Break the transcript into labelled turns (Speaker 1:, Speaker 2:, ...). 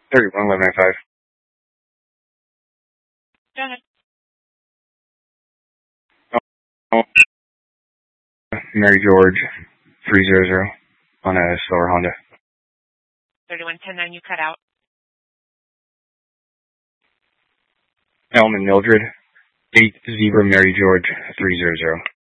Speaker 1: 311195.
Speaker 2: Go ahead.
Speaker 1: Oh, Mary George 300 on a silver Honda.
Speaker 2: 3110-9, you cut out.
Speaker 1: Elm and Mildred 8 Zebra Mary George 300.